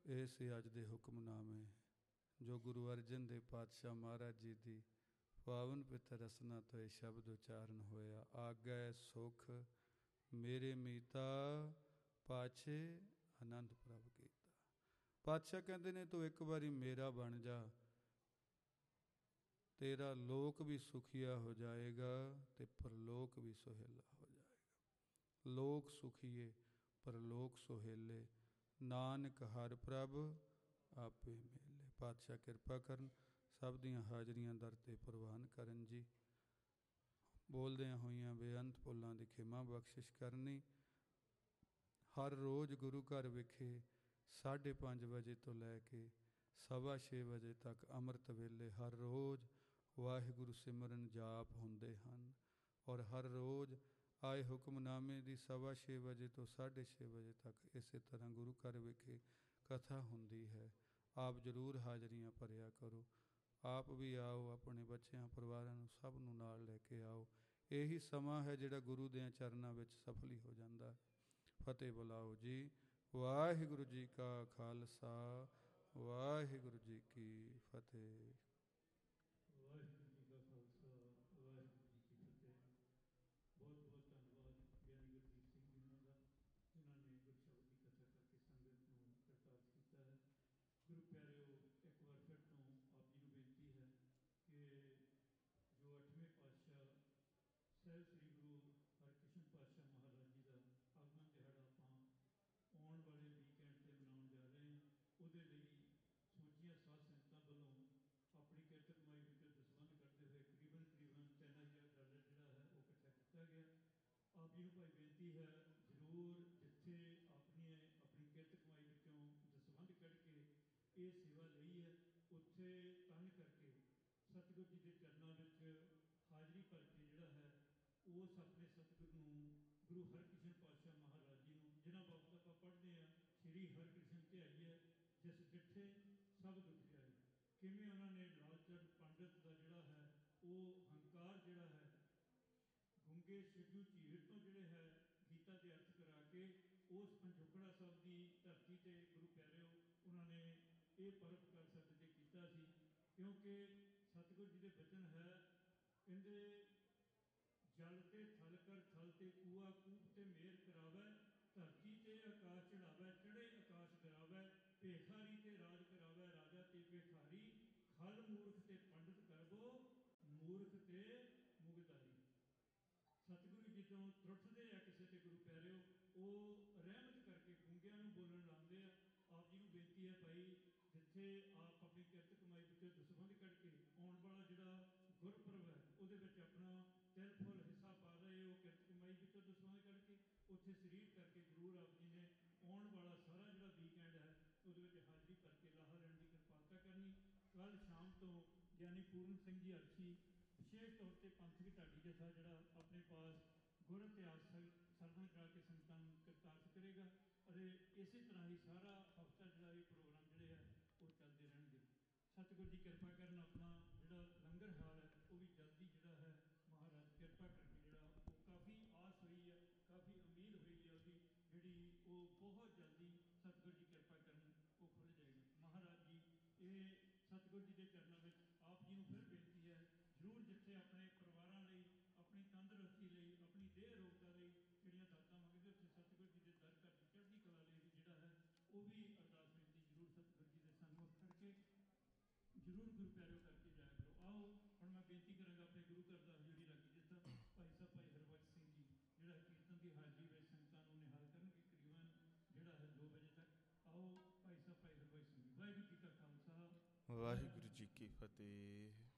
ਇਹ ਸੀ ਅੱਜ ਦੇ ਹੁਕਮਨਾਮੇ ਜੋ ਗੁਰੂ ਅਰਜਨ ਦੇਵ ਪਾਤਸ਼ਾਹ ਮਹਾਰਾਜ ਜੀ ਦੀ ਪਾਵਨ ਪਿੱਤਰ ਰਸਨਾ ਤੋਂ ਇਹ ਸ਼ਬਦ ਉਚਾਰਨ ਹੋਇਆ। ਆਗੈ ਸੁਖ ਮੇਰੇ ਮੀਤਾ ਪਾਛੇ ਆਨੰਦ ਪ੍ਰਭ ਕੀਤਾ। ਪਾਤਸ਼ਾਹ ਕਹਿੰਦੇ ਨੇ ਤੂੰ ਇੱਕ ਵਾਰੀ ਮੇਰਾ ਬਣ ਜਾ, ਤੇਰਾ ਲੋਕ ਵੀ ਸੁਖੀਆ ਹੋ ਜਾਏਗਾ ਤੇ ਪਰਲੋਕ ਵੀ ਸੁਹੇਲਾ ਹੋ ਜਾਏਗਾ। ਲੋਕ ਸੁਖੀਏ ਪਰਲੋਕ ਸੁਹੇਲੇ, ਨਾਨਕ ਹਰਿ ਪ੍ਰਭ ਆਪੇ ਮੇਲੇ। ਪਾਤਸ਼ਾਹ ਕਿਰਪਾ ਕਰਨ, ਸਭ ਦੀਆਂ ਹਾਜ਼ਰੀਆਂ ਦਰ 'ਤੇ ਪ੍ਰਵਾਨ ਕਰਨ ਜੀ। ਬੋਲਦਿਆਂ ਹੋਈਆਂ ਬੇਅੰਤ ਭੁੱਲਾਂ ਦੀ ਖਿਮਾ ਬਖਸ਼ਿਸ਼ ਕਰਨੀ। ਹਰ ਰੋਜ਼ ਗੁਰੂ ਘਰ ਵਿਖੇ 5:30 ਵਜੇ ਤੋਂ ਲੈ ਕੇ 6:15 ਵਜੇ ਤੱਕ ਅੰਮ੍ਰਿਤ ਵੇਲੇ ਹਰ ਰੋਜ਼ ਵਾਹਿਗੁਰੂ ਸਿਮਰਨ ਜਾਪ ਹੁੰਦੇ ਹਨ। ਔਰ ਹਰ ਰੋਜ਼ ਆਏ ਹੁਕਮਨਾਮੇ ਦੀ 6:15 ਵਜੇ ਤੋਂ 6:30 ਵਜੇ ਤੱਕ ਇਸੇ ਤਰ੍ਹਾਂ ਗੁਰੂ ਘਰ ਵਿਖੇ ਕਥਾ ਹੁੰਦੀ ਹੈ। ਆਪ ਜ਼ਰੂਰ ਹਾਜ਼ਰੀਆਂ ਭਰਿਆ ਕਰੋ। ਆਪ ਵੀ ਆਓ, ਆਪਣੇ ਬੱਚਿਆਂ ਪਰਿਵਾਰਾਂ ਨੂੰ ਸਭ ਨੂੰ ਨਾਲ ਲੈ ਕੇ ਆਓ। ਇਹੀ ਸਮਾਂ ਹੈ ਜਿਹੜਾ ਗੁਰੂ ਦੇ ਚਰਨਾਂ ਵਿੱਚ ਸਫਲ ਹੀ ਹੋ ਜਾਂਦਾ। ਫਤਿਹ ਬੁਲਾਓ ਜੀ। ਵਾਹਿਗੁਰੂ ਜੀ ਕਾ ਖਾਲਸਾ, ਵਾਹਿਗੁਰੂ ਜੀ ਕੀ ਫਤਿਹ। ਵਾਹਿਗੁਰੂ ਜੀ ਕਾ ਖਾਲਸਾ, ਵਾਹਿਗੁਰੂ ਜੀ ਕੀ ਫਤਿਹ। ਬਹੁਤ ਬਹੁਤ ਧੰਨਵਾਦ ਗਿਆਨੀ ਗੁਰਦੀਪ ਸਿੰਘ ਜੀ ਦਾ, ਜਿਨ੍ਹਾਂ ਨੇ ਗੁਰਸ਼ਬਦ ਦੀ ਕਥਾ ਕਰਕੇ ਸੰਗਤ ਨੂੰ ਕਰਤਾਰ ਕੀਤਾ ਹੈ। ਗੁਰੂ ਪਿਆਰਿਓ, ਇੱਕ ਵਾਰ ਫਿਰ ਤੋਂ ਆਪ ਜੀ ਨੂੰ ਬੇਨਤੀ ਹੈ ਕਿ ਜੋ 8ਵੇਂ ਪਾਤਸ਼ਾਹ ਸਾਹਿਬ ਸ੍ਰੀ ਗੁਰੂ ਹਰਿਕ੍ਰਿਸ਼ਨ ਪਾਤਸ਼ਾਹ ਮਹਾਰਾਜ ਜੀ ਦਾ ਆਗਮਨ ਦਿਹਾੜਾ ਆਪਾਂ ਆਉਣ ਵਾਲੇ ਵੀਕਐਂਡ 'ਤੇ ਮਨਾਉਣ ਜਾ ਰਹੇ ਹਾਂ, ਉਹਦੇ ਲਈ ਸਮੁੱਚੀਆਂ ਸਾਧ ਸੰਗਤਾਂ ਵੱਲੋਂ ਆਪਣੀ ਕਿਰਤ ਕਮਾਈ ਵਿੱਚੋਂ ਦਸਵੰਧ ਕਰਦੇ ਹੋਏ ਤਕਰੀਬਨ $3000 ਜਿਹੜਾ ਹੈ ਉਹ ਇਕੱਠਾ ਕੀਤਾ ਗਿਆ। ਆਪ ਜੀ ਨੂੰ ਭਾਈ ਬੇਨਤੀ ਹੈ, ਜ਼ਰੂਰ ਜਿੱਥੇ ਆਪਣੀ ਕਿਰਤ ਕਮਾਈ ਵਿੱਚੋਂ ਦਸਵੰਧ ਕੱਢ ਕੇ ਇਹ ਸੇਵਾ ਲਈ ਹੈ, ਉੱਥੇ ਤਨ ਕਰਕੇ ਸਤਿਗੁਰੂ ਜੀ ਦੇ ਚਰਨਾਂ ਵਿੱਚ ਹਾਜ਼ਰੀ ਭਰ ਕੇ ਜਿਹੜਾ ਹੈ ਉਸ ਆਪਣੇ ਸਤਿਗੁਰੂ ਨੂੰ, ਗੁਰੂ ਹਰਿਕ੍ਰਿਸ਼ਨ ਪਾਤਸ਼ਾਹ ਮਹਾਰਾਜ ਜੀ ਨੂੰ, ਜਿਨ੍ਹਾਂ ਬਾਬਤ ਆਪਾਂ ਪੜ੍ਹਦੇ ਹਾਂ ਸ਼੍ਰੀ ਹਰਿਕ੍ਰਿਸ਼ਨ ਧਿਆਈ ਹੈ ਜਿਸ ਡਿੱਠੇ ਸਭ ਦੁੱਖ ਜਾਏ। ਕਿਵੇਂ ਉਹਨਾਂ ਨੇ ਲਾਲ ਚੰਦ ਪੰਡਤ ਦਾ ਜਿਹੜਾ ਹੈ ਉਹ ਹੰਕਾਰ ਜਿਹੜਾ ਹੈ ਗੁੰਗੇ ਸਿੱਧੂ ਝੀਰ ਤੋਂ ਜਿਹੜੇ ਹੈ ਗੀਤਾ ਦੇ ਅਰਥ ਕਰਾ ਕੇ ਉਸ ਪੰਜੋਖੜਾ ਸਾਹਿਬ ਦੀ ਧਰਤੀ 'ਤੇ ਗੁਰੂ ਪਿਆਰਿਓ ਉਹਨਾਂ ਨੇ ਇਹ ਪਰਉਪਕਾਰ ਸਾਡੇ 'ਤੇ ਕੀਤਾ ਸੀ। ਕਿਉਂਕਿ ਸਤਿਗੁਰੂ ਜੀ ਦੇ ਬਚਨ ਹੈ, ਕਹਿੰਦੇ ਜਲ ਤੇ ਥਲ ਕਰ ਥਲ ਤੇ ਕੂਆ ਕੂਪ ਤੇ ਮੇਰ ਕਰਾਵੈ, ਧਰਤੀ ਤੇ ਆਕਾਸ਼ ਚੜਾਵੈ, ਚੜੇ ਆਕਾਸ਼ ਕਰਾਵੈ, ਭੇਖਾਰੀ ਤੇ ਰਾਜ ਕਰਾਵੈ, ਰਾਜਾ ਤੇ ਭੇਖਾਰੀ, ਖਲ ਮੂਰਖ ਤੇ ਪੰਡਤ ਕਰਬੋ, ਮੂਰਖ ਤੇ ਮੁਗਦਾਰੀ। ਸਤਿਗੁਰੂ ਜੀ ਤੋਂ ਤਰੁੱਠਦੇ ਆ ਕਿਸੇ ਤੇ ਗੁਰੂ ਪਿਆਰਿਓ, ਉਹ ਰਹਿਮਤ ਕਰਕੇ ਗੂੰਗਿਆਂ ਨੂੰ ਬੋਲਣ ਲਾਉਂਦੇ ਆ। ਆਪ ਜੀ ਨੂੰ ਬੇਨਤੀ ਹੈ ਭਾਈ, ਜਿੱਥੇ ਆਪ ਆਪਣੀ ਕਿਰਤ ਕਮਾਈ ਵਿੱਚੋਂ ਦਸਵੰਧ ਕੱਢ ਕੇ ਆਉਣ ਵਾਲਾ ਜਿਹੜਾ ਗੁਰਪੁਰਬ ਹੈ ਉਹਦੇ ਵਿੱਚ ਆਪਣਾ ਤਿਲ ਫੁੱਲ ਹਿੱਸਾ ਪਾ ਰਹੇ ਹੋ, ਕਿਰਤ ਕਮਾਈ ਵਿੱਚੋਂ ਦਸਵੰਧ ਕੱਢ ਕੇ ਉੱਥੇ ਸਰੀਰ ਕਰਕੇ ਜ਼ਰੂਰ ਆਪ ਜੀ ਨੇ ਆਉਣ ਵਾਲਾ ਸਾਰਾ ਜਿਹੜਾ ਵੀਕਐਂਡ ਹੈ ਉਹਦੇ ਵਿੱਚ ਹਾਜ਼ਰੀ ਭਰ ਕੇ ਲਾਹਾ ਲੈਣ ਦੀ ਕਿਰਪਾਲਤਾ ਕਰਨੀ। ਕੱਲ੍ਹ ਸ਼ਾਮ ਤੋਂ ਗਿਆਨੀ ਪੂਰਨ ਸਿੰਘ ਜੀ ਅਰਸ਼ੀ ਵਿਸ਼ੇਸ਼ ਤੌਰ 'ਤੇ ਪੰਥਕ ਢਾਡੀ ਜਥਾ ਜਿਹੜਾ ਆਪਣੇ ਪਾਸ ਗੁਰ ਇਤਿਹਾਸ ਸਰਵਣ ਕਰਾ ਕੇ ਸੰਗਤਾਂ ਨੂੰ ਕਰਤਾਰਤ ਕਰੇਗਾ। ਅਤੇ ਇਸੇ ਤਰ੍ਹਾਂ ਹੀ ਸਾਰਾ ਹਫ਼ਤਾ ਜਿਹੜਾ ਇਹ ਪ੍ਰੋਗਰਾਮ ਜਿਹੜੇ ਹੈ ਉਹ ਚੱਲਦੇ ਰਹਿਣਗੇ। ਸਤਿਗੁਰੂ ਜੀ ਕਿਰਪਾ ਕਰਨ, ਆਪਣਾ ਜਿਹੜਾ ਲੰਗਰ ਹਾਲ ਹੈ ਉਹ ਵੀ ਜਲਦੀ ਜਿਹੜਾ ਹੈ ਮਹਾਰਾਜ ਕਿਰਪਾ ਕਰਕੇ ਜਿਹੜਾ ਉਹ ਕਾਫੀ ਆਸ ਹੋਈ ਹੈ, ਕਾਫੀ ਉਮੀਦ ਹੋਈ ਹੈ ਉਹਦੀ ਜਿਹੜੀ ਉਹ ਬਹੁਤ ਜਲਦੀ ਸਤਿਗੁਰੂ ਜੀ ਕਿਰਪਾ ਕਰਨ ਉਹ ਖੁੱਲ੍ਹ ਜਾਏਗਾ। ਮਹਾਰਾਜ ਜੀ ਇਹ ਸਤਿਗੁਰੂ ਜੀ ਦੇ ਚਰਨਾਂ ਵਿੱਚ ਆਪ ਜੀ ਨੂੰ ਫਿਰ ਬੇਨਤੀ ਹੈ, ਜ਼ਰੂਰ ਜਿੱਥੇ ਆਪਣੇ ਪਰਿਵਾਰਾਂ ਲਈ, ਆਪਣੀ ਤੰਦਰੁਸਤੀ ਲਈ, ਆਪਣੀ ਦੇਹ ਰੋਗਤਾ ਲਈ ਜਿਹੜੀਆਂ ਦਾਤਾਂ ਮੰਗਦੇ, ਉੱਥੇ ਸਤਿਗੁਰੂ ਜੀ ਦੇ ਦਰ ਘਰ ਦੀ ਚੜ੍ਹਦੀ ਕਲਾ ਲਈ ਵੀ ਜਿਹੜਾ ਹੈ ਉਹ ਵੀ ਅਰਦਾਸ ਬੇਨਤੀ ਜ਼ਰੂਰ ਸਤਿਗੁਰੂ ਜੀ ਦੇ ਸਨਮੁਖ ਖੜ੍ਹ ਕੇ ਜ਼ਰੂਰ ਗੁਰੂ ਪਿਆਰਿਓ ਕਰਕੇ ਜਾਇਆ ਕਰੋ। ਆਓ ਹੁਣ ਮੈਂ ਬੇਨਤੀ ਕਰਾਂਗਾ ਆਪਣੇ ਗੁਰੂ ਘਰ ਦਾ ਹਜ਼ੂਰੀ ਰਾਗੀ ਜਥਾ ਭਾਈ ਸਾਹਿਬ ਭਾਈ ਹਰਬਖਸ਼ ਸਿੰਘ ਜੀ ਜਿਹੜਾ ਕੀਰਤਨ ਦੀ ਹਾਜ਼ਰੀ ਵਿੱਚ ਸੰਗਤਾਂ ਨੂੰ ਨਿਹਾਲ ਕਰਨਗੇ ਤਕਰੀਬਨ ਜਿਹੜਾ ਹੈ 2 ਵਜੇ ਤੱਕ। ਆਓ ਭਾਈ ਸਾਹਿਬ ਭਾਈ ਹਰਬਖਸ਼ ਸਿੰਘ ਜੀ। ਵਾਹਿਗੁਰੂ ਜੀ ਕਾ ਖਾਲਸਾ, ਵਾਹਿਗੁਰੂ ਜੀ ਕੀ ਫਤਿਹ।